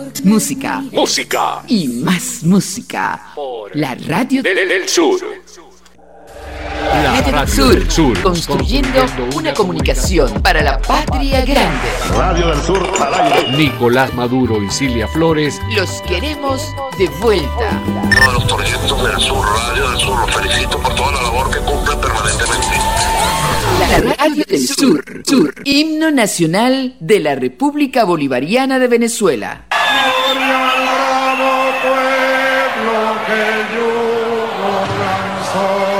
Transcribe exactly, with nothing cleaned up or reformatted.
Música. Música. Y más música. Por la radio del, del sur. La radio, radio del sur, del sur construyendo, construyendo una comunicación para la patria grande. Radio del Sur al aire. Nicolás Maduro y Cilia Flores. Los queremos de vuelta. Todos los torcientos del sur, Radio del Sur, los felicito por toda la labor que cumplen permanentemente. La radio del sur, sur, himno nacional de la República Bolivariana de Venezuela. Gloria al bravo pueblo que yugo lanzó.